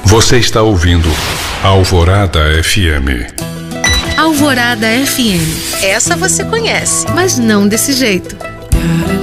Você está ouvindo Alvorada FM. Alvorada FM. Essa você conhece, mas não desse jeito.